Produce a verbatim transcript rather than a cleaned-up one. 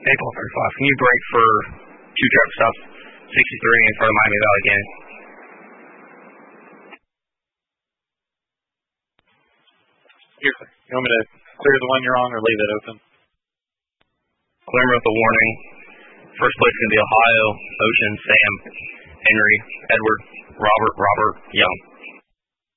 April thirty-five. Can you break for two traffic stops, sixty-three in front of Miami Valley Gang? Here, you want me to clear the one you're on or leave it open? Clear with a warning. First place is going to be Ohio, Ocean, Sam, Henry, Edward, Robert, Robert, Young.